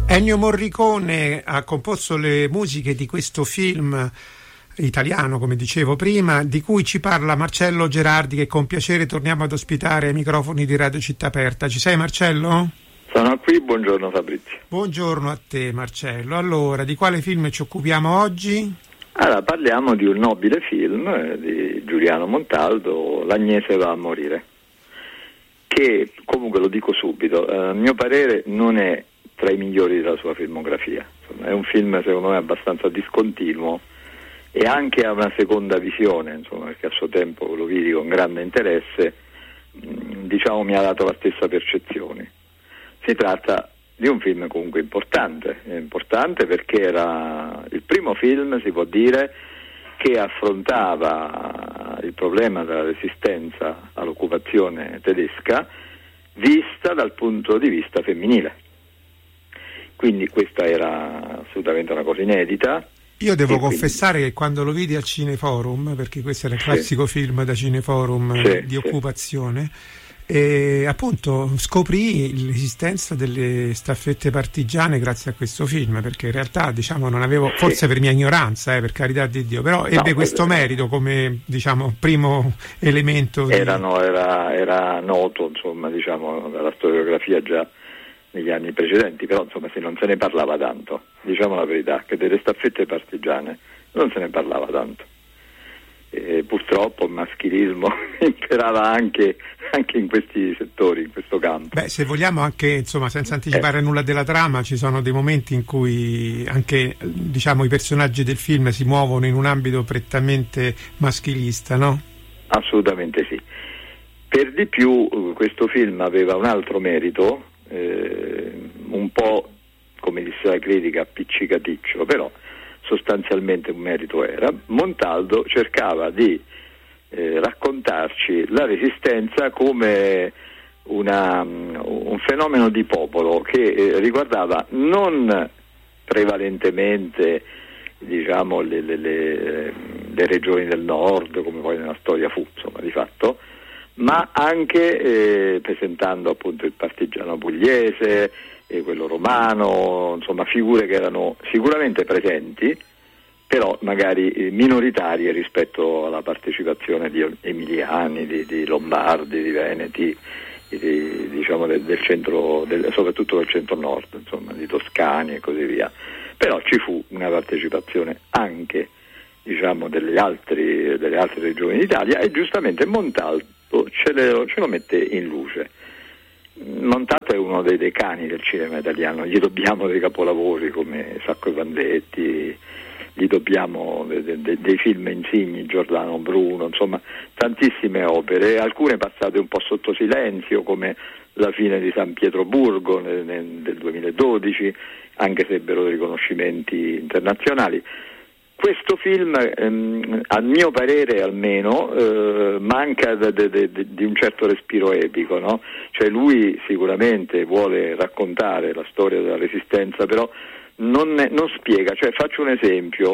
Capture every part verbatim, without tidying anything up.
Ennio Morricone ha composto le musiche di questo film italiano, come dicevo prima, di cui ci parla Marcello Gerardi, che con piacere torniamo ad ospitare ai microfoni di Radio Città Aperta. Ci sei, Marcello? Sono qui, buongiorno Fabrizio. Buongiorno a te, Marcello. Allora, di quale film ci occupiamo oggi? Allora, parliamo di un nobile film eh, di Giuliano Montaldo, L'Agnese va a morire, che comunque lo dico subito, eh, a mio parere non è tra i migliori della sua filmografia. Insomma, è un film secondo me abbastanza discontinuo e anche ha una seconda visione, insomma, perché a suo tempo lo vidi con grande interesse, mh, diciamo mi ha dato la stessa percezione. Si tratta di un film comunque importante, importante perché era il primo film, si può dire, che affrontava il problema della resistenza all'occupazione tedesca vista dal punto di vista femminile. Quindi questa era assolutamente una cosa inedita. Io devo confessare quindi... che quando lo vidi al Cineforum, perché questo era il classico sì. film da Cineforum sì, di sì. occupazione, e appunto scoprì l'esistenza delle staffette partigiane grazie a questo film, perché in realtà diciamo non avevo, forse sì. per mia ignoranza, eh, per carità di Dio, però ebbe no, questo merito come diciamo primo elemento di... Erano, era, era noto insomma diciamo dalla storiografia già negli anni precedenti, però insomma se non se ne parlava tanto, diciamo la verità, che delle staffette partigiane non se ne parlava tanto. E purtroppo il maschilismo imperava anche, anche in questi settori, in questo campo. Beh, se vogliamo anche, insomma, senza anticipare eh. nulla della trama, ci sono dei momenti in cui anche, diciamo, i personaggi del film si muovono in un ambito prettamente maschilista, no? Assolutamente sì. Per di più questo film aveva un altro merito, eh, un po', come disse la critica, appiccicaticcio, però sostanzialmente un merito era. Montaldo cercava di eh, raccontarci la resistenza come una, un fenomeno di popolo che eh, riguardava non prevalentemente diciamo le, le, le, le regioni del nord, come poi nella storia fu, insomma, di fatto, ma anche eh, presentando appunto il partigiano pugliese, e quello romano, insomma figure che erano sicuramente presenti, però magari minoritarie rispetto alla partecipazione di emiliani, di, di lombardi, di veneti, di, diciamo del, del centro, del, soprattutto del centro-nord, insomma di toscani e così via. Però ci fu una partecipazione anche diciamo delle, altri, delle altre regioni d'Italia, e giustamente Montaldo ce, le, ce lo mette in luce. Montaldo è uno dei decani del cinema italiano, gli dobbiamo dei capolavori come Sacco e Vanzetti, gli dobbiamo de, de, de, dei film insigni, Giordano Bruno, insomma tantissime opere, alcune passate un po' sotto silenzio come La fine di San Pietroburgo nel, nel, del duemiladodici, anche se ebbero riconoscimenti internazionali. Questo film, ehm, a mio parere almeno, eh, manca de, de, de, di un certo respiro epico, no? Cioè lui sicuramente vuole raccontare la storia della Resistenza, però non, ne, non spiega, cioè faccio un esempio,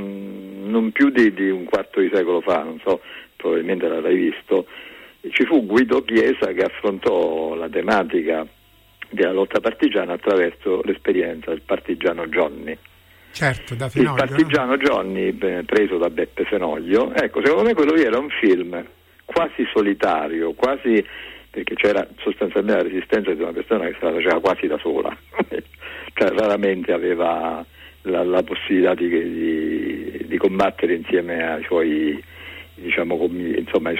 mh, non più di, di un quarto di secolo fa, non so, probabilmente l'avrai visto, ci fu Guido Chiesa che affrontò la tematica della lotta partigiana attraverso l'esperienza del partigiano Johnny. Certo, da Fenoglio, il partigiano no? Johnny, eh, preso da Beppe Fenoglio. Ecco, secondo me quello lì era un film quasi solitario, quasi, perché c'era sostanzialmente la resistenza di una persona che se la faceva quasi da sola, cioè raramente aveva la, la possibilità di, di, di combattere insieme ai suoi, diciamo, com, insomma, ai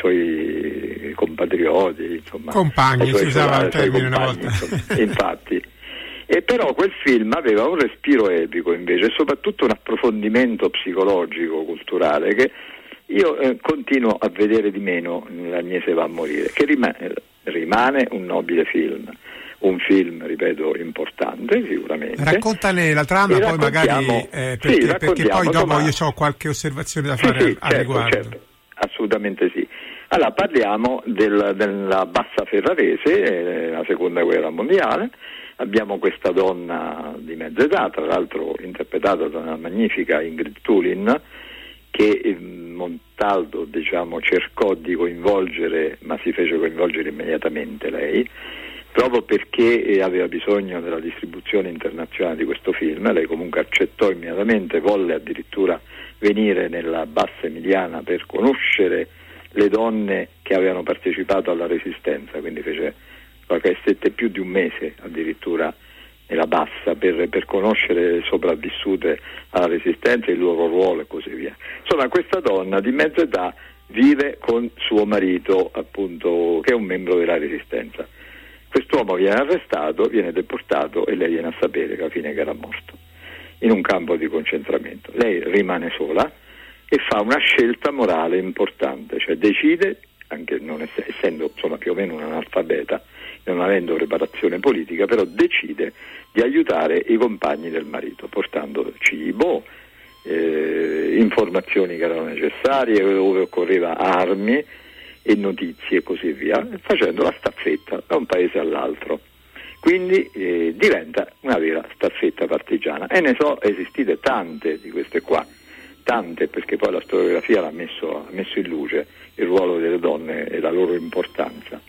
suoi compatrioti, insomma, compagni, si usava il termine una volta. Insomma, infatti. E però quel film aveva un respiro epico invece, e soprattutto un approfondimento psicologico, culturale, che io eh, continuo a vedere di meno L'Agnese va a morire, che rimane, rimane un nobile film, un film, ripeto, importante sicuramente. Raccontane la trama, e poi magari eh, perché, sì, perché poi dopo insomma, io ho qualche osservazione da fare sì, sì, al, al certo, riguardo. Certo, assolutamente sì. Allora parliamo del, della Bassa Ferrarese, eh, la seconda guerra mondiale. Abbiamo questa donna di mezza età, tra l'altro interpretata da una magnifica Ingrid Thulin, che Montaldo diciamo cercò di coinvolgere, ma si fece coinvolgere immediatamente lei, proprio perché aveva bisogno della distribuzione internazionale di questo film. Lei comunque accettò immediatamente, volle addirittura venire nella Bassa Emiliana per conoscere le donne che avevano partecipato alla Resistenza, quindi fece qualche stette più di un mese addirittura nella Bassa per, per conoscere le sopravvissute alla Resistenza, il loro ruolo e così via. Insomma, questa donna di mezza età vive con suo marito, appunto, che è un membro della Resistenza. Quest'uomo viene arrestato, viene deportato e lei viene a sapere che alla fine che era morto in un campo di concentramento. Lei rimane sola e fa una scelta morale importante, cioè decide, anche non ess- essendo insomma più o meno un analfabeta, non avendo preparazione politica, però decide di aiutare i compagni del marito, portando cibo, eh, informazioni che erano necessarie, dove occorreva armi e notizie e così via, facendo la staffetta da un paese all'altro. Quindi eh, diventa una vera staffetta partigiana, e ne so esistite tante di queste qua, tante, perché poi la storiografia l'ha messo, ha messo in luce il ruolo delle donne e la loro importanza.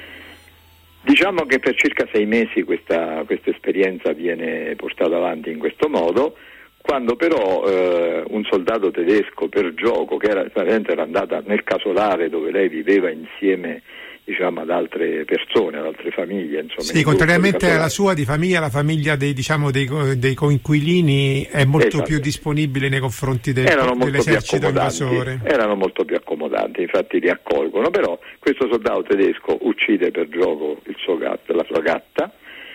Diciamo che per circa sei mesi questa, questa esperienza viene portata avanti in questo modo, quando però eh, un soldato tedesco per gioco, che era, era andata nel casolare dove lei viveva insieme, diciamo, ad altre persone, ad altre famiglie, insomma. Sì, contrariamente alla sua di famiglia, la famiglia dei, diciamo, dei, dei coinquilini è molto esatto. più disponibile nei confronti del, dell'esercito invasore. Erano molto più accomodanti, infatti li accolgono, però questo soldato tedesco uccide per gioco il suo gatto, la sua gatta,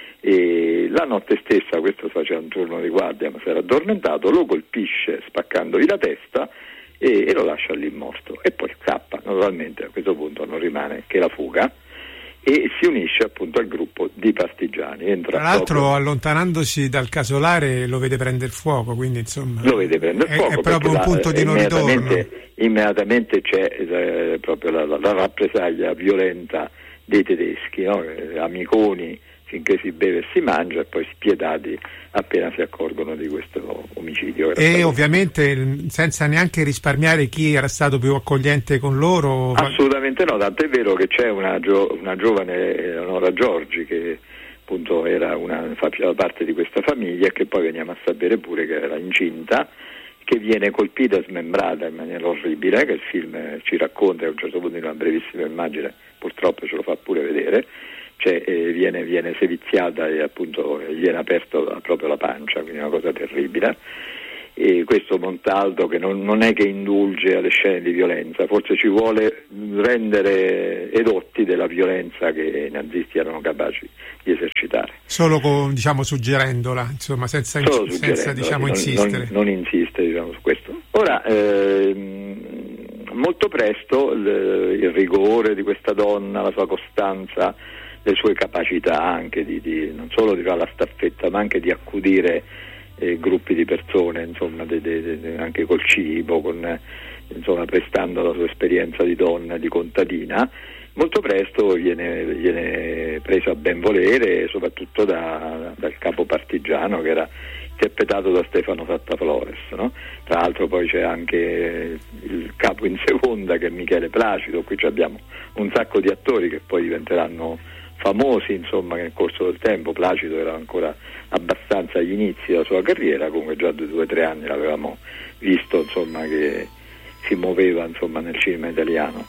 e la notte stessa, questo faceva un turno di guardia ma si era addormentato, lo colpisce spaccandogli la testa e, e lo lascia lì morto, e poi scappa. Naturalmente a questo punto non rimane che la fuga e si unisce appunto al gruppo di partigiani. Entra Tra l'altro proprio... allontanandosi dal casolare lo vede prendere fuoco, quindi insomma lo vede prendere fuoco, è, è proprio un punto di non ritorno. Immediatamente c'è eh, proprio la, la, la rappresaglia violenta dei tedeschi, no? Amiconi finché si beve e si mangia, e poi spietati appena si accorgono di questo omicidio. E stato... ovviamente senza neanche risparmiare chi era stato più accogliente con loro? Assolutamente no, tanto è vero che c'è una, gio- una giovane, Eleonora Giorgi, che appunto era una, faceva parte di questa famiglia, e che poi veniamo a sapere pure che era incinta, che viene colpita e smembrata in maniera orribile, che il film ci racconta a un certo punto in una brevissima immagine, purtroppo ce lo fa pure vedere. Cioè, eh, viene, viene seviziata e appunto viene aperta proprio la pancia, quindi una cosa terribile. E questo Montaldo, che non, non è che indulge alle scene di violenza, forse ci vuole rendere edotti della violenza che i nazisti erano capaci di esercitare. Solo con, diciamo, suggerendola, insomma, senza, Solo senza diciamo, non, insistere. Non, non insiste, diciamo, su questo. Ora, ehm, molto presto il, il rigore di questa donna, la sua costanza, le sue capacità anche di, di non solo di fare la staffetta, ma anche di accudire eh, gruppi di persone, insomma, de, de, de, anche col cibo, con, eh, insomma, prestando la sua esperienza di donna, di contadina, molto presto viene, viene preso a ben volere, soprattutto da, dal capo partigiano, che era interpretato da Stefano Sattaflores, no? Tra l'altro poi c'è anche il capo in seconda, che è Michele Placido. Qui abbiamo un sacco di attori che poi diventeranno famosi, insomma, nel corso del tempo. Placido era ancora abbastanza agli inizi della sua carriera, comunque già da due o tre anni l'avevamo visto, insomma, che si muoveva, insomma, nel cinema italiano.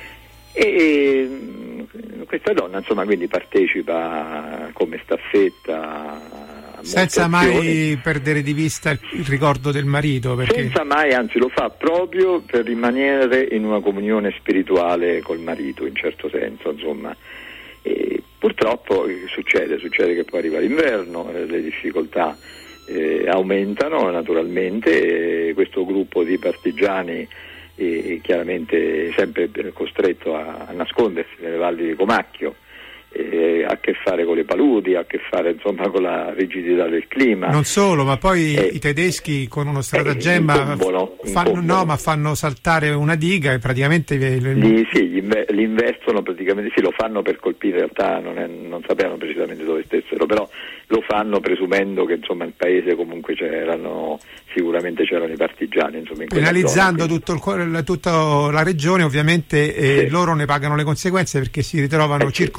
E questa donna, insomma, quindi partecipa come staffetta, senza mai perdere di vista il ricordo del marito, perché... senza mai, anzi lo fa proprio per rimanere in una comunione spirituale col marito, in certo senso, insomma. E purtroppo succede, succede che poi arriva l'inverno, eh, le difficoltà eh, aumentano naturalmente, e questo gruppo di partigiani è chiaramente sempre costretto a, a nascondersi nelle valli di Comacchio, eh, ha a che fare con le paludi, ha a che fare, insomma, con la rigidità del clima. Non solo, ma poi eh, i tedeschi con uno stratagemma eh, incombono, fanno, incombono. no, ma fanno saltare una diga e praticamente Gli, sì, gli inve- li investono praticamente, sì, lo fanno per colpire, in realtà non, è, non sapevano precisamente dove stessero, però lo fanno presumendo che, insomma, il paese comunque c'erano, sicuramente c'erano i partigiani, insomma, in penalizzando zona, tutto il, tutta la regione, ovviamente, e sì. loro ne pagano le conseguenze perché si ritrovano eh, circondati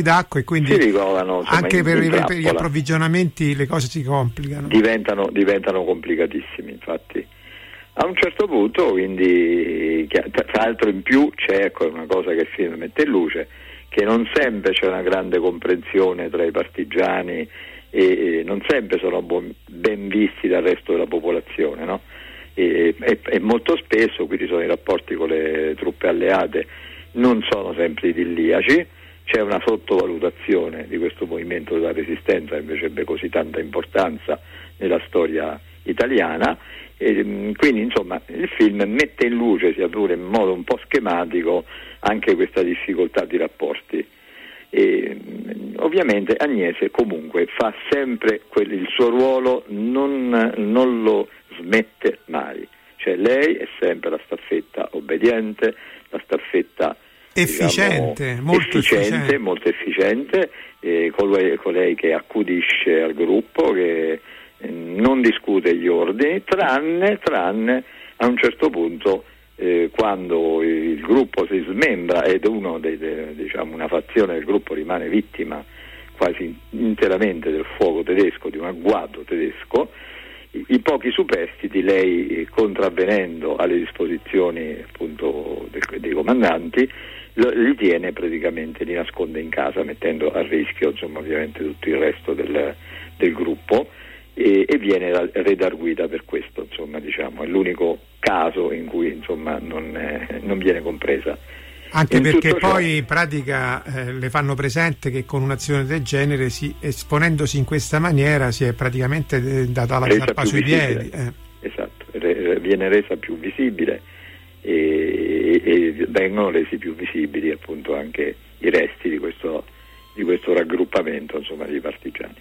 d'acqua e quindi si ritrovano, insomma, anche in, per, in per gli approvvigionamenti le cose si complicano. Diventano, diventano complicatissimi, infatti. A un certo punto, quindi, tra l'altro in più c'è, ecco, una cosa che il film mette in luce, che non sempre c'è una grande comprensione tra i partigiani e, e non sempre sono buon, ben visti dal resto della popolazione, no? E, e, e molto spesso, qui ci sono i rapporti con le truppe alleate, non sono sempre idilliaci, c'è una sottovalutazione di questo movimento della resistenza che invece ebbe così tanta importanza nella storia italiana, e quindi insomma il film mette in luce, sia pure in modo un po' schematico, anche questa difficoltà di rapporti. E ovviamente Agnese comunque fa sempre quel, il suo ruolo, non, non lo smette mai, cioè lei è sempre la staffetta obbediente, la staffetta efficiente, diciamo, molto efficiente, efficiente, molto efficiente, eh, colei, colei che accudisce al gruppo, che eh, non discute gli ordini, tranne, tranne a un certo punto eh, quando il gruppo si smembra ed uno dei, de, diciamo una fazione del gruppo rimane vittima quasi interamente del fuoco tedesco, di un agguato tedesco, i, i pochi superstiti, lei contravvenendo alle disposizioni appunto dei, dei comandanti, lo, li tiene praticamente, li nasconde in casa, mettendo a rischio insomma ovviamente tutto il resto del, del gruppo, e, e viene redarguita per questo, insomma, diciamo, è l'unico caso in cui insomma non, eh, non viene compresa. Anche in perché poi ciò, in pratica eh, le fanno presente che con un'azione del genere, si, esponendosi in questa maniera, si è praticamente data la zappa sui piedi. Eh. Esatto, re, viene resa più visibile e, e vengono resi più visibili appunto anche i resti di questo, di questo raggruppamento, insomma, di partigiani.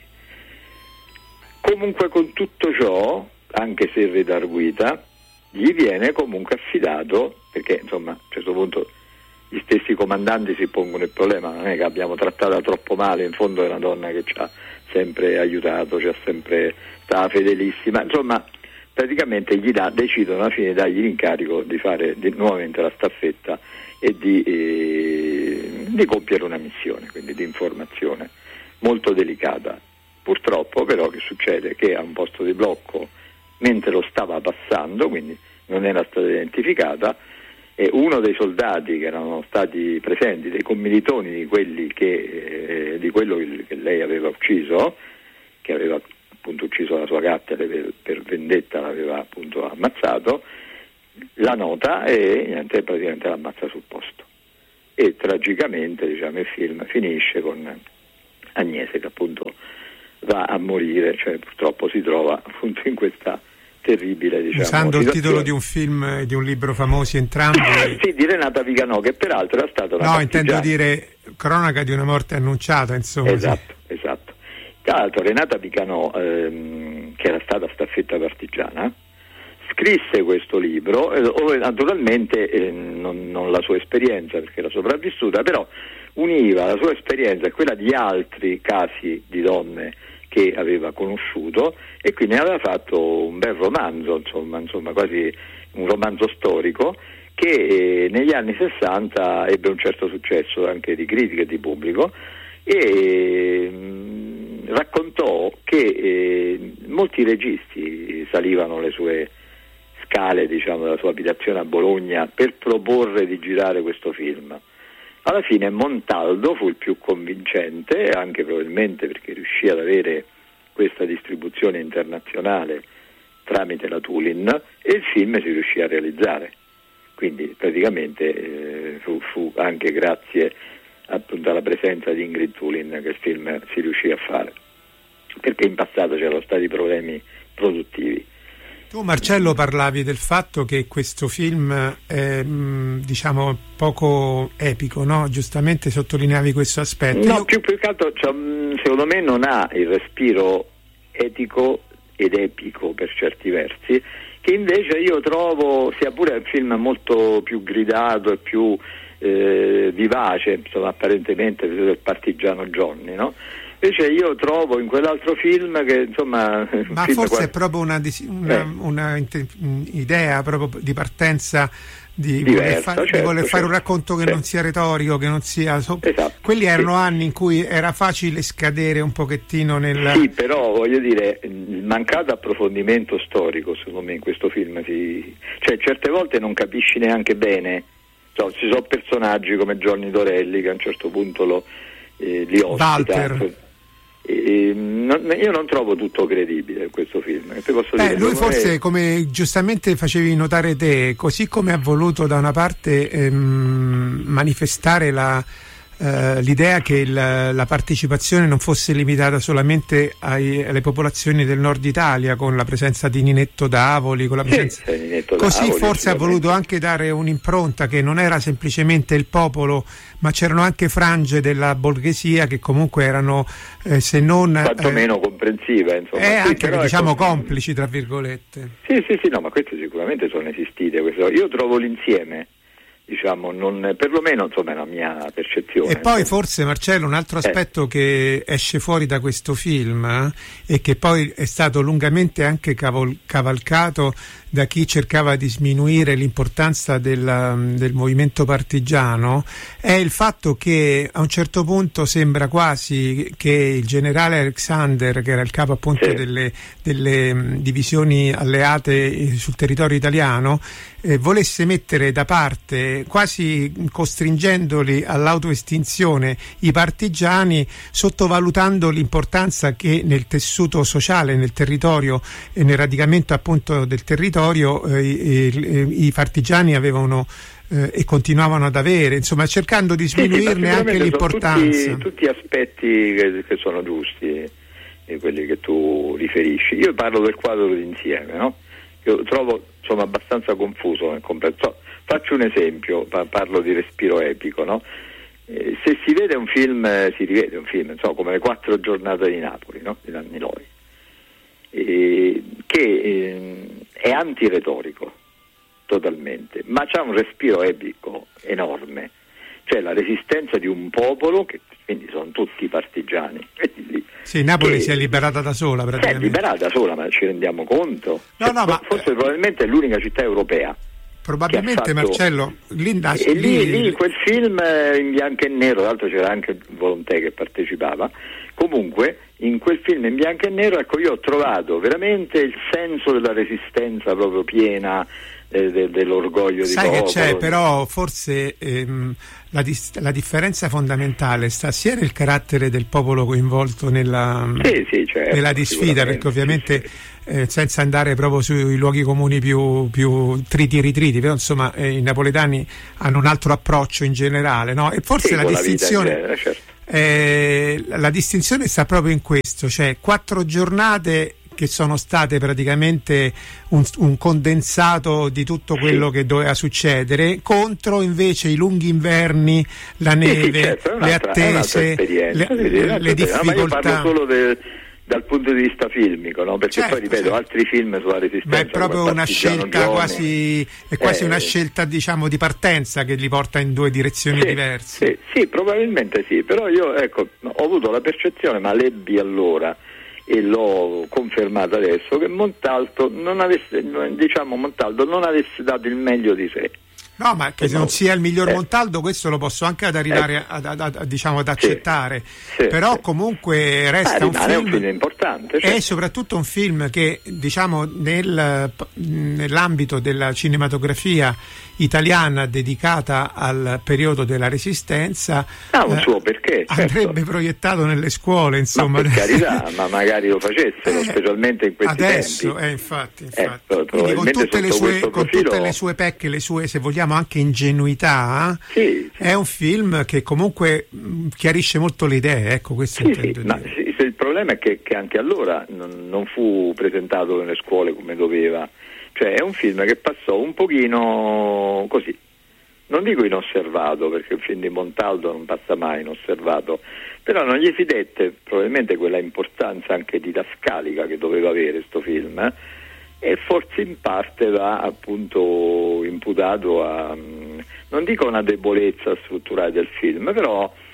Comunque con tutto ciò, anche se redarguita, gli viene comunque affidato, perché insomma a un certo punto gli stessi comandanti si pongono il problema, non è che abbiamo trattata troppo male, in fondo è una donna che ci ha sempre aiutato, ci ha sempre stata fedelissima, insomma praticamente gli dà, decidono alla fine di dargli l'incarico di fare di, nuovamente la staffetta e di, eh, di compiere una missione, quindi di informazione molto delicata. Purtroppo però che succede? Che a un posto di blocco, mentre lo stava passando, quindi non era stata identificata, e uno dei soldati che erano stati presenti, dei commilitoni di quelli che eh, di quello che lei aveva ucciso, che aveva appunto ucciso la sua gatta per, per vendetta, l'aveva appunto ammazzato, la nota e niente, praticamente l'ammazza sul posto. E tragicamente, diciamo, il film finisce con Agnese che appunto va a morire, cioè purtroppo si trova appunto in questa terribile, diciamo, usando situazione. Il titolo di un film e di un libro famosi entrambi. Sì, di Renata Viganò, che peraltro era stata una no partigiana. intendo dire cronaca di una morte annunciata, insomma. Esatto, sì. Esatto. Tra l'altro Renata Viganò, ehm, che era stata staffetta partigiana, scrisse questo libro, eh, naturalmente eh, non, non la sua esperienza perché era sopravvissuta, però univa la sua esperienza a quella di altri casi di donne che aveva conosciuto, e quindi aveva fatto un bel romanzo, insomma, insomma quasi un romanzo storico che eh, negli anni sessanta ebbe un certo successo anche di critica e di pubblico, e mh, raccontò che eh, molti registi salivano le sue scale, diciamo, della sua abitazione a Bologna per proporre di girare questo film. Alla fine Montaldo fu il più convincente, anche probabilmente perché riuscì ad avere questa distribuzione internazionale tramite la Tulin, e il film si riuscì a realizzare. Quindi praticamente eh, fu, fu anche grazie appunto alla presenza di Ingrid Tulin che il film si riuscì a fare, perché in passato c'erano stati problemi produttivi. Tu, Marcello, parlavi del fatto che questo film è, diciamo, poco epico, no? Giustamente sottolineavi questo aspetto. No, Io... più, più che altro, cioè, secondo me non ha il respiro etico ed epico per certi versi, che invece io trovo sia pure un film molto più gridato e più eh, vivace, insomma, apparentemente del partigiano Johnny, no? Invece io trovo in quell'altro film che insomma... Ma forse quasi... è proprio una, una, eh. una idea proprio di partenza di diversa, voler, fa- certo, di voler certo, fare un racconto che certo. non sia retorico, che non sia so- esatto. Quelli erano sì. anni in cui era facile scadere un pochettino nel... Sì, però voglio dire, il mancato approfondimento storico secondo me in questo film si... cioè certe volte non capisci neanche bene, so, ci sono personaggi come Johnny Dorelli che a un certo punto lo, eh, li ospita. Walter. E, non, io non trovo tutto credibile in questo film. Te posso eh, dire, lui forse, è... come giustamente facevi notare te, così come ha voluto da una parte ehm, manifestare la, eh, l'idea che il, la partecipazione non fosse limitata solamente ai, alle popolazioni del nord Italia, con la presenza di Ninetto Davoli, con la presenza... sì, Ninetto così Davoli, forse ha voluto anche dare un'impronta che non era semplicemente il popolo, ma c'erano anche frange della borghesia che comunque erano, eh, se non quanto eh, meno comprensiva, insomma, eh, sì, anche però diciamo ecco, complici tra virgolette. Sì, sì, sì, no, ma queste sicuramente sono esistite. Questo. Io trovo l'insieme, diciamo, non, perlomeno insomma è la mia percezione. E poi insomma. forse, Marcello, un altro aspetto eh. che esce fuori da questo film eh, e che poi è stato lungamente anche cavol- cavalcato da chi cercava di sminuire l'importanza del, del movimento partigiano, è il fatto che a un certo punto sembra quasi che il generale Alexander, che era il capo appunto sì. delle, delle divisioni alleate sul territorio italiano, eh, volesse mettere da parte, quasi costringendoli all'autoestinzione, i partigiani, sottovalutando l'importanza che nel tessuto sociale, nel territorio e nel radicamento appunto del territorio eh, i, i, i partigiani avevano eh, e continuavano ad avere, insomma cercando di sminuirne sì, sì, anche l'importanza. Tutti, tutti aspetti che, che sono giusti, e quelli che tu riferisci. Io parlo del quadro d'insieme, no? Io trovo insomma abbastanza confuso nel complesso. Faccio un esempio, parlo di respiro epico, no? Eh, se si vede un film, eh, si rivede un film, insomma, come Le quattro giornate di Napoli, no? Di Nanni Loi, eh, che eh, è antiretorico totalmente, ma c'ha un respiro epico enorme, cioè la resistenza di un popolo che quindi sono tutti partigiani. Lì, sì, Napoli si è liberata da sola praticamente. Si è liberata da sola, ma ci rendiamo conto? No, cioè, no, ma forse probabilmente è l'unica città europea. Probabilmente, fatto... Marcello, lì, e lì, lì in quel film in bianco e nero, tra l'altro c'era anche Volontè che partecipava, comunque in quel film in bianco e nero, ecco, io ho trovato veramente il senso della resistenza proprio piena, eh, de, dell'orgoglio di popolo. Sai che c'è, però forse ehm, la, dis- la differenza fondamentale sta sia nel carattere del popolo coinvolto nella, sì, sì, certo, nella disfida, perché ovviamente sì, sì. Eh, senza andare proprio sui luoghi comuni più, più triti e ritriti, però insomma eh, i napoletani hanno un altro approccio in generale, no? E forse sì, la distinzione la, genere, certo. eh, la distinzione sta proprio in questo, cioè quattro giornate che sono state praticamente un, un condensato di tutto quello sì. che doveva succedere, contro invece i lunghi inverni, la neve, sì, sì, certo, le attese, le, le, le difficoltà. No, ma io parlo solo del dal punto di vista filmico, no? Perché certo, poi ripeto, certo. altri film sulla resistenza. Ma è proprio una scelta Giorni. quasi è quasi eh, una scelta, diciamo, di partenza che li porta in due direzioni sì, diverse. Sì, sì, probabilmente sì, però io ecco, ho avuto la percezione, ma l'ebbi allora e l'ho confermato adesso, che Montalto non avesse, diciamo Montaldo non avesse dato il meglio di sé. No, ma che non sia il miglior eh. Montaldo, questo lo posso anche ad arrivare eh. ad, ad, ad, diciamo, ad accettare, sì, sì, però sì. comunque resta ah, un, film, un film importante, certo. È soprattutto un film che, diciamo, nel, nell'ambito della cinematografia italiana dedicata al periodo della Resistenza ha ah, un suo perché, certo. andrebbe proiettato nelle scuole, insomma. Ma per carità, ma magari lo facessero, eh, specialmente in questi adesso, tempi. Eh, infatti, infatti. Eh, Quindi con tutte, le sue, profilo... con tutte le sue pecche, le sue, se vogliamo, anche ingenuità, sì, sì. È un film che comunque mh, chiarisce molto le idee, ecco, questo sì, intendo sì, dire. Ma sì, il problema è che, che anche allora non, non fu presentato nelle scuole come doveva, cioè è un film che passò un pochino così, non dico inosservato, perché il film di Montaldo non passa mai inosservato, però non gli si dette probabilmente quella importanza anche didascalica che doveva avere sto film, eh? E forse in parte va appunto imputato a, non dico una debolezza strutturale del film, però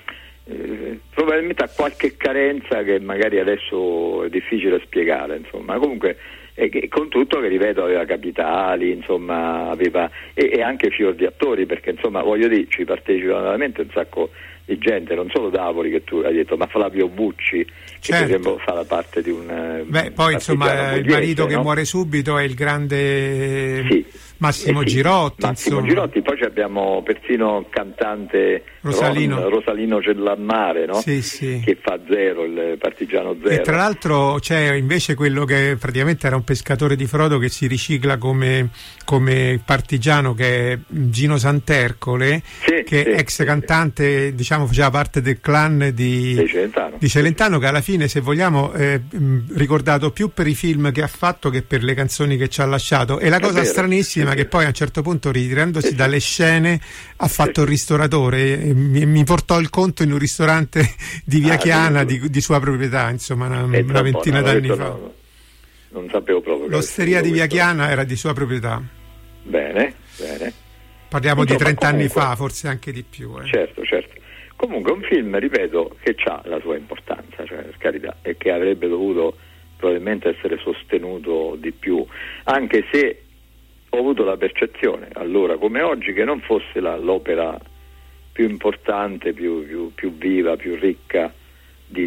eh, probabilmente ha qualche carenza che magari adesso è difficile spiegare, insomma. Comunque, e che, con tutto che ripeto aveva capitali, insomma, aveva e, e anche fior di attori, perché insomma voglio dire ci partecipano veramente un sacco di gente, non solo Davoli che tu hai detto, ma Flavio Bucci, che certo. per esempio fa la parte di un beh poi insomma pugliese, il marito no? che muore subito è il grande sì. Massimo eh sì, Girotti Massimo insomma. Girotti, poi abbiamo persino il cantante Rosalino, Ron, Rosalino Cellammare, no? sì, sì. che fa Zero, il partigiano Zero. E tra l'altro c'è invece quello che praticamente era un pescatore di frodo che si ricicla come, come partigiano, che è Gino Santercole, sì, che è sì, ex cantante, sì. diciamo faceva parte del clan di, di Celentano, di Celentano, che alla fine, se vogliamo, è ricordato più per i film che ha fatto che per le canzoni che ci ha lasciato. E la cosa vero, stranissima che poi a un certo punto, ritirandosi sì, dalle scene, ha fatto il ristoratore e mi, mi portò il conto in un ristorante di Via ah, Chiana di, di sua proprietà, insomma, una, una ventina d'anni fa. No, non sapevo proprio. L'osteria di Via Chiana era di sua proprietà. Bene, bene. Parliamo insomma, di trent'anni fa, forse anche di più. Eh. Certo, certo. Comunque un film, ripeto, che ha la sua importanza, cioè, per carità, e che avrebbe dovuto probabilmente essere sostenuto di più, anche se ho avuto la percezione, allora come oggi, che non fosse la, l'opera più importante, più, più, più viva, più ricca di,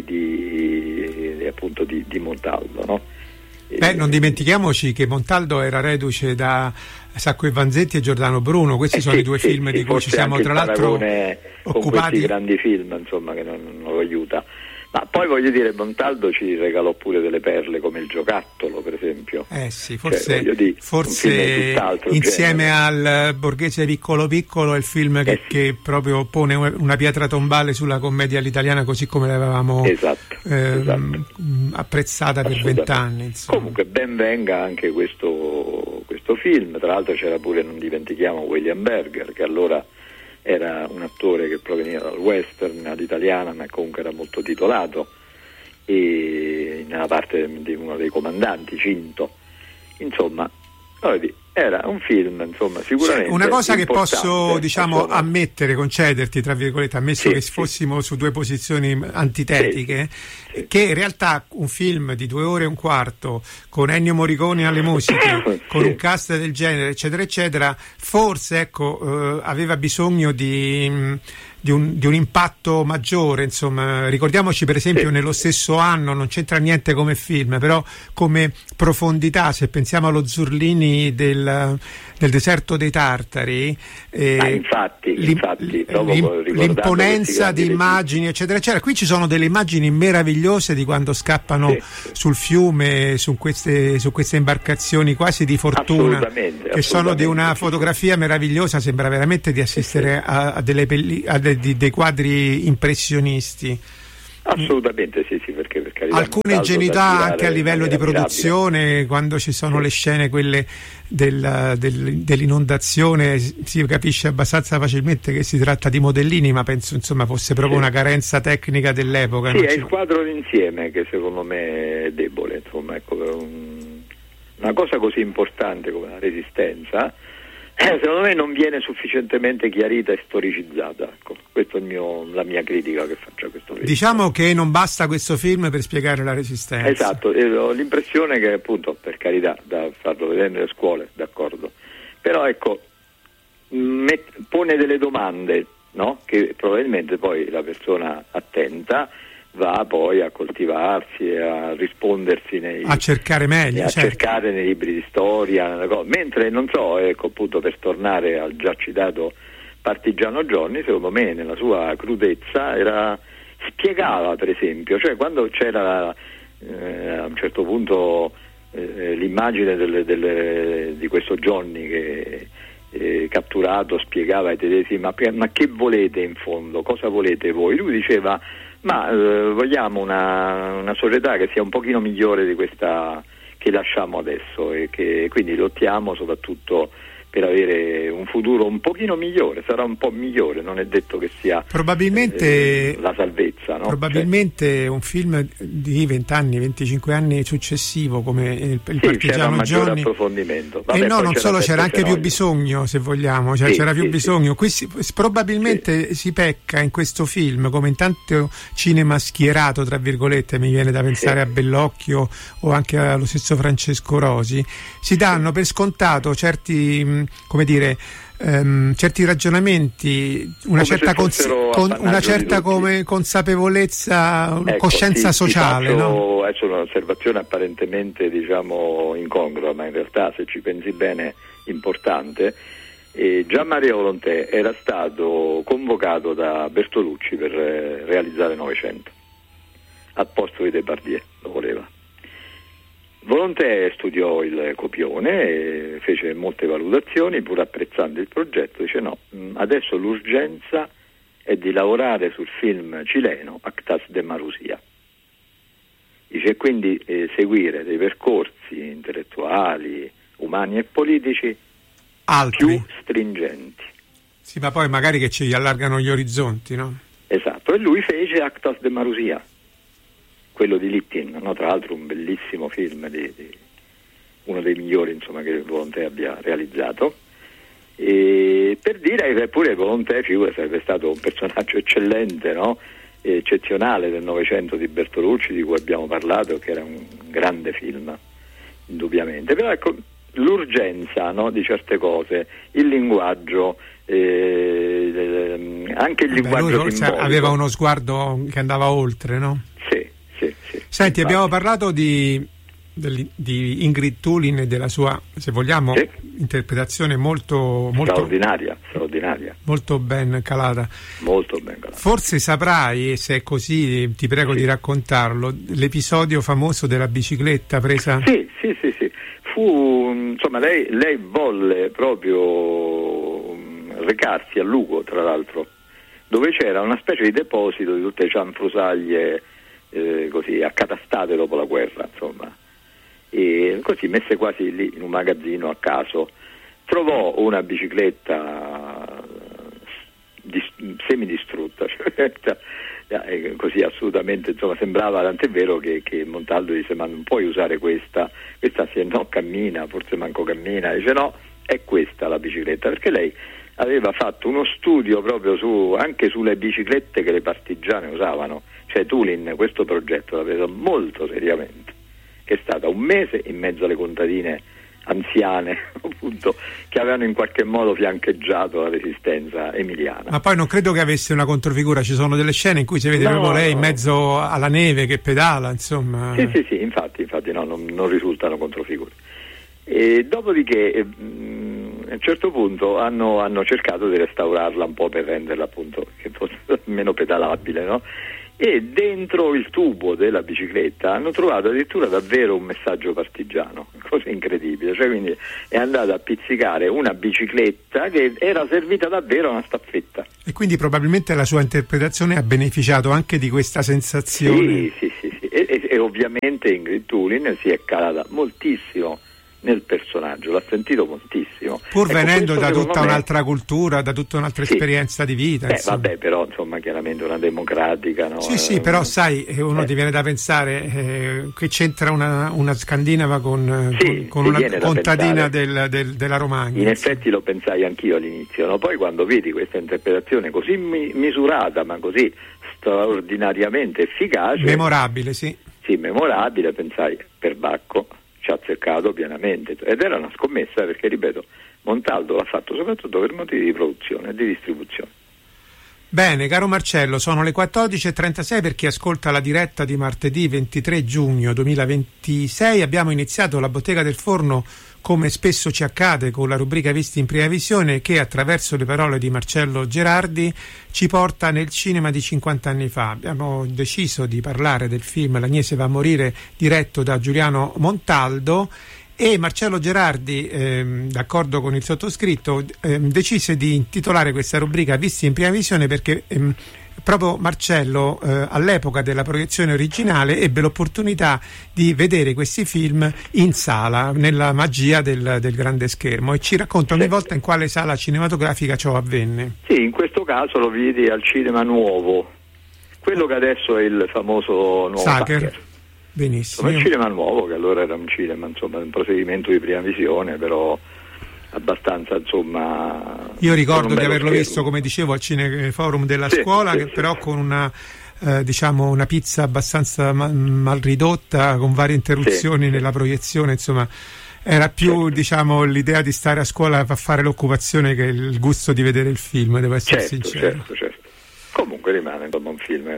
di, di appunto di, di Montaldo, no? Beh, non dimentichiamoci che Montaldo era reduce da Sacco e Vanzetti e Giordano Bruno, questi eh sono sì, i due sì, film sì, di cui ci siamo tra l'altro occupati. Con questi grandi film, insomma, che non, non lo aiuta. Ma poi voglio dire, Montaldo ci regalò pure delle perle come Il Giocattolo, per esempio. Eh sì, forse, cioè, dire, forse insieme genere. al Borghese Piccolo Piccolo è il film che, eh sì. che proprio pone una pietra tombale sulla commedia all'italiana, così come l'avevamo esatto, ehm, esatto. apprezzata per vent'anni. Comunque ben venga anche questo, questo film, tra l'altro c'era pure, non dimentichiamo, William Berger, che allora era un attore che proveniva dal western all'italiana, ma comunque era molto titolato, e nella parte di uno dei comandanti, Cinto. Insomma, era un film, insomma, sicuramente una cosa che posso, diciamo, insomma, ammettere, concederti, tra virgolette, ammesso sì, che sì. fossimo su due posizioni antitetiche, sì, sì. che in realtà un film di due ore e un quarto con Ennio Morricone alle musiche, sì. con un cast del genere, eccetera eccetera, forse ecco eh, aveva bisogno di mh, Di un, di un impatto maggiore, insomma. Ricordiamoci per esempio sì. nello stesso anno, non c'entra niente come film, però come profondità, se pensiamo allo Zurlini del, del deserto dei Tartari, eh, ah, infatti, l'im, infatti l'imponenza di immagini eccetera eccetera, qui ci sono delle immagini meravigliose di quando scappano sì, sì. sul fiume, su queste, su queste imbarcazioni quasi di fortuna, assolutamente, che assolutamente. sono di una fotografia meravigliosa, sembra veramente di assistere sì, sì. A, a delle pelli- a de, di, dei quadri impressionisti. Assolutamente sì, sì, perché per carità, alcune ingenuità anche a livello di produzione, mirabile. Quando ci sono sì. le scene quelle del, del, dell'inondazione, si capisce abbastanza facilmente che si tratta di modellini, ma penso insomma fosse proprio sì. una carenza tecnica dell'epoca. Sì, non è ci... il quadro d'insieme che secondo me è debole, insomma, ecco, per un... una cosa così importante come la Resistenza Eh, secondo me non viene sufficientemente chiarita e storicizzata, ecco. Questa è il mio, la mia critica che faccio a questo film. Diciamo che non basta questo film per spiegare la Resistenza. Esatto, e ho l'impressione che, appunto, per carità, da farlo vedere nelle scuole, d'accordo, però ecco, met, pone delle domande, no? Che probabilmente poi la persona attenta va poi a coltivarsi e a rispondersi nei, a cercare meglio, a certo. cercare nei libri di storia, mentre non so, ecco, appunto, per tornare al già citato Partigiano Johnny, secondo me nella sua crudezza era, spiegava, per esempio, cioè quando c'era eh, a un certo punto eh, l'immagine delle, delle, di questo Johnny che eh, catturato spiegava ai tedeschi ma, ma che volete in fondo, cosa volete voi? Lui diceva ma eh, vogliamo una, una società che sia un pochino migliore di questa che lasciamo adesso, e che quindi lottiamo soprattutto per avere un futuro un pochino migliore, sarà un po' migliore, non è detto che sia probabilmente eh, la salvezza, no? Probabilmente cioè, un film di vent'anni, venticinque anni successivo come il, il sì, Partigiano Johnny, approfondimento. Vabbè, e no, non solo, c'era anche più bisogno, se vogliamo, cioè, sì, c'era più sì, bisogno. Qui si, probabilmente sì. si pecca in questo film, come in tanto cinema schierato, tra virgolette, mi viene da pensare sì. a Bellocchio o anche allo stesso Francesco Rosi, si danno per scontato certi, come dire, um, certi ragionamenti, una come certa, cons- con, una certa come consapevolezza, ecco, coscienza sì, sociale. Faccio, no? È un'osservazione apparentemente, diciamo, incongrua, ma in realtà, se ci pensi bene, importante. E Gian Maria Volonté era stato convocato da Bertolucci per eh, realizzare Novecento al posto di Depardieu, lo voleva. Volonté studiò il copione e fece molte valutazioni, pur apprezzando il progetto, dice no, adesso l'urgenza è di lavorare sul film cileno Actas de Marusia. Dice quindi eh, seguire dei percorsi intellettuali, umani e politici altri, più stringenti. Sì, ma poi magari che ci allargano gli orizzonti, no? Esatto, e lui fece Actas de Marusia, quello di Littin, no? Tra l'altro un bellissimo film, di, di, uno dei migliori insomma che Volonté abbia realizzato, e per dire che pure Volonté figura sarebbe stato un personaggio eccellente, no? Eccezionale del Novecento di Bertolucci, di cui abbiamo parlato, che era un grande film indubbiamente, però ecco l'urgenza, no, di certe cose, il linguaggio, eh, anche il linguaggio lui simbolico aveva uno sguardo che andava oltre, no? Sì, sì, sì. Senti, infatti. Abbiamo parlato di, di Ingrid Thulin e della sua, se vogliamo, sì. interpretazione molto, molto straordinaria, straordinaria, molto ben calata. Molto ben calata. Forse saprai, e se è così ti prego sì. di raccontarlo, l'episodio famoso della bicicletta presa. Sì, sì, sì, sì. Fu, insomma, lei, lei volle proprio recarsi a Lugo, tra l'altro, dove c'era una specie di deposito di tutte le cianfrusaglie eh, così accatastate dopo la guerra, insomma, e così messe quasi lì in un magazzino a caso. Trovò una bicicletta dis- semidistrutta, cioè, così assolutamente, insomma, sembrava, tant'è vero che, che Montaldo disse ma non puoi usare questa, questa se no cammina, forse manco cammina, dice no, è questa la bicicletta, perché lei aveva fatto uno studio proprio su, anche sulle biciclette che le partigiane usavano, cioè Thulin questo progetto l'ha preso molto seriamente, che è stata un mese in mezzo alle contadine anziane, appunto, che avevano in qualche modo fiancheggiato la resistenza emiliana. Ma poi non credo che avesse una controfigura, ci sono delle scene in cui si vede no, proprio lei in mezzo alla neve che pedala, insomma. Sì, sì, sì, infatti, infatti no, non, non risultano controfigure. E dopodiché mh, a un certo punto hanno, hanno cercato di restaurarla un po' per renderla appunto che fosse meno pedalabile, no? E dentro il tubo della bicicletta hanno trovato addirittura davvero un messaggio partigiano, cosa incredibile, cioè quindi è andata a pizzicare una bicicletta che era servita davvero a una staffetta. E quindi probabilmente la sua interpretazione ha beneficiato anche di questa sensazione. Sì, sì, sì, sì. E, e, e ovviamente Ingrid Thulin si è calata moltissimo nel personaggio, l'ha sentito moltissimo, pur ecco, venendo da tutta me... un'altra cultura, da tutta un'altra sì. esperienza di vita. Eh, vabbè, però insomma chiaramente una democratica, no? Sì, eh, sì, però sai, uno eh. ti viene da pensare eh, che c'entra una, una scandinava con, sì, con, con una contadina del, del, della Romagna. In effetti lo pensai anch'io all'inizio, no? Poi quando vedi questa interpretazione così mi- misurata, ma così straordinariamente efficace, memorabile, sì. Sì, memorabile, pensai, per Bacco ci ha azzeccato pienamente, ed era una scommessa perché, ripeto, Montaldo l'ha fatto soprattutto per motivi di produzione e di distribuzione. Bene, caro Marcello, sono le quattordici e trentasei per chi ascolta la diretta di martedì ventitré giugno duemilaventisei. Abbiamo iniziato la Bottega del Forno, come spesso ci accade, con la rubrica Visti in Prima Visione, che attraverso le parole di Marcello Gerardi ci porta nel cinema di cinquanta anni fa. Abbiamo deciso di parlare del film L'Agnese va a morire, diretto da Giuliano Montaldo, e Marcello Gerardi, ehm, d'accordo con il sottoscritto, ehm, decise di intitolare questa rubrica Visti in Prima Visione perché ehm, proprio Marcello eh, all'epoca della proiezione originale ebbe l'opportunità di vedere questi film in sala, nella magia del, del grande schermo, e ci racconta ogni volta in quale sala cinematografica ciò avvenne. Sì, in questo caso lo vidi al Cinema Nuovo, quello che adesso è il famoso nuovo Sacher. Sacher. Benissimo. Il Cinema Nuovo, che allora era un cinema, insomma, un proseguimento di prima visione, però abbastanza, insomma... Io ricordo di averlo schermo. visto, come dicevo, al Cineforum della sì, scuola, sì, che sì. però con una eh, diciamo una pizza abbastanza ma- mal ridotta, con varie interruzioni sì, nella proiezione, insomma era più certo. diciamo l'idea di stare a scuola a fare l'occupazione che il gusto di vedere il film, devo essere certo, sincero. Certo, certo. Comunque rimane insomma un film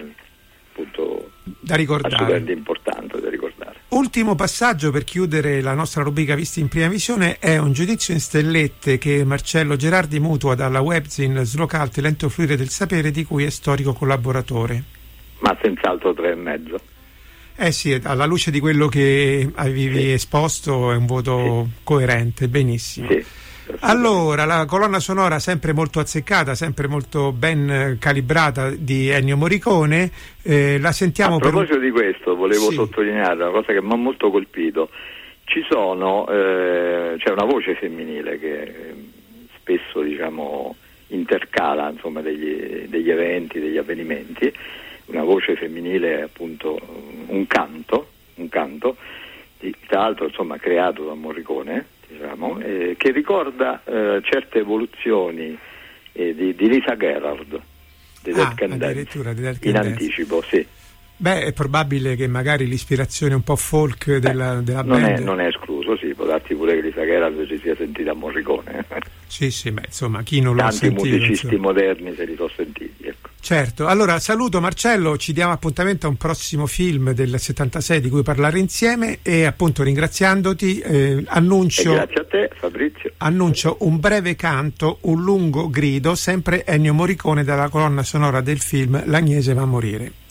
appunto da ricordare, assolutamente importante da ricordare. Ultimo passaggio per chiudere la nostra rubrica Visti in prima visione è un giudizio in stellette che Marcello Gerardi mutua dalla webzine Slocalti, Lento fluire del sapere, di cui è storico collaboratore. Ma senz'altro tre e mezzo. Eh sì, alla luce di quello che avevi sì. esposto è un voto sì. coerente, benissimo. Sì. Allora, la colonna sonora sempre molto azzeccata, sempre molto ben calibrata di Ennio Morricone, eh, la sentiamo. A proposito per... di questo, volevo sì. sottolineare una cosa che mi ha molto colpito. Ci sono, eh, c'è una voce femminile che spesso, diciamo, intercala, insomma, degli, degli eventi, degli avvenimenti. Una voce femminile, appunto, un canto, un canto, di, tra l'altro, insomma, creato da Morricone, diciamo, eh, che ricorda eh, certe evoluzioni eh, di, di Lisa Gerrard, di ah, Dead Can Dance, in anticipo, sì. Beh, è probabile che magari l'ispirazione un po' folk della, della non band... È, non è escluso, sì, può darti pure che Lisa Gerrard si sia sentita a Morricone. Sì, sì, beh, insomma, chi non l'ha sentito... Tanti musicisti insomma. moderni se li sono sentiti, ecco. Certo, allora saluto Marcello, ci diamo appuntamento a un prossimo film del settantasei di cui parlare insieme e appunto ringraziandoti eh, annuncio... E grazie a te, Fabrizio. Annuncio un breve canto, un lungo grido, sempre Ennio Morricone dalla colonna sonora del film L'Agnese va a morire.